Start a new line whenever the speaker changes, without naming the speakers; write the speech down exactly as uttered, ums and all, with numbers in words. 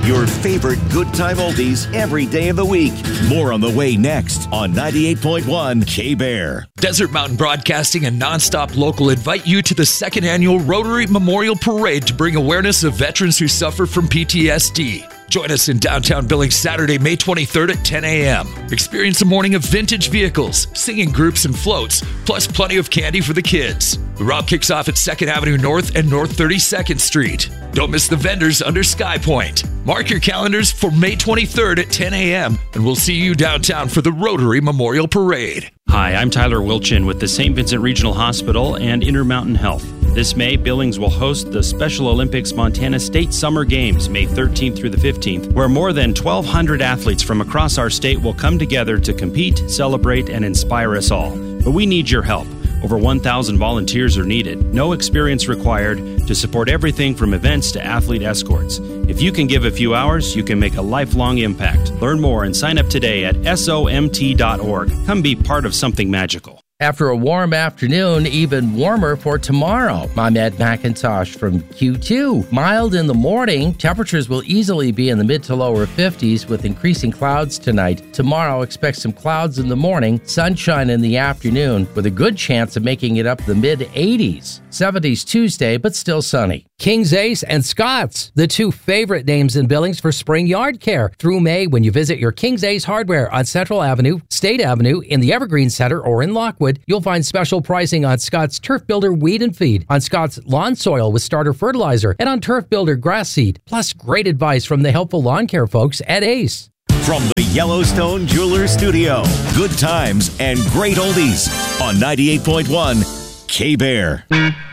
Your favorite good time oldies every day of the week. More on the way next on ninety-eight point one K-Bear.
Desert Mountain Broadcasting and Nonstop Local invite you to the second annual Rotary Memorial Parade to bring awareness of veterans who suffer from P T S D. Join us in downtown Billings Saturday, May twenty-third at ten a.m. Experience a morning of vintage vehicles, singing groups and floats, plus plenty of candy for the kids. The route kicks off at second Avenue North and North thirty-second Street. Don't miss the vendors under Sky Point. Mark your calendars for May twenty-third at ten a.m. and we'll see you downtown for the Rotary Memorial Parade.
Hi, I'm Tyler Wilchin with the Saint Vincent Regional Hospital and Intermountain Health. This May, Billings will host the Special Olympics Montana State Summer Games, May thirteenth through the fifteenth, where more than twelve hundred athletes from across our state will come together to compete, celebrate, and inspire us all. But we need your help. Over one thousand volunteers are needed, no experience required, to support everything from events to athlete escorts. If you can give a few hours, you can make a lifelong impact. Learn more and sign up today at S O M T dot org. Come be part of something magical.
After a warm afternoon, even warmer for tomorrow. I'm Ed McIntosh from Q two. Mild in the morning, temperatures will easily be in the mid to lower fifties with increasing clouds tonight. Tomorrow, expect some clouds in the morning, sunshine in the afternoon, with a good chance of making it up the mid eighties. seventies Tuesday, but still sunny.
King's Ace and Scott's, the two favorite names in Billings for spring yard care. Through May, when you visit your King's Ace Hardware on Central Avenue, State Avenue, in the Evergreen Center, or in Lockwood, you'll find special pricing on Scott's Turf Builder Weed and Feed, on Scott's Lawn Soil with Starter Fertilizer, and on Turf Builder Grass Seed, plus great advice from the helpful lawn care folks at Ace.
From the Yellowstone Jewelers Studio, good times and great oldies on ninety-eight point one K-Bear.